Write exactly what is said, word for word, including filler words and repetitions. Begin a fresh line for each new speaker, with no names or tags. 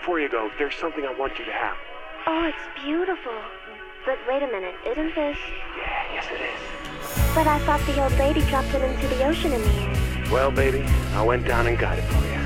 before you go, there's something I want you to have.
Oh, it's beautiful. But wait a minute, isn't this...
Yeah, yes it is.
But I thought the old lady dropped it into the ocean in the air.
Well, baby, I went down and got it for you.